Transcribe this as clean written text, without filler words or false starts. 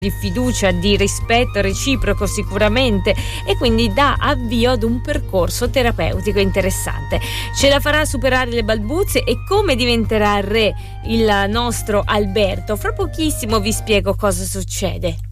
di fiducia, di rispetto reciproco sicuramente, e quindi dà avvio ad un percorso terapeutico interessante. Ce la farà superare le balbuzie e come diventerà re il nostro Alberto. Fra pochissimo vi spiego cosa succede.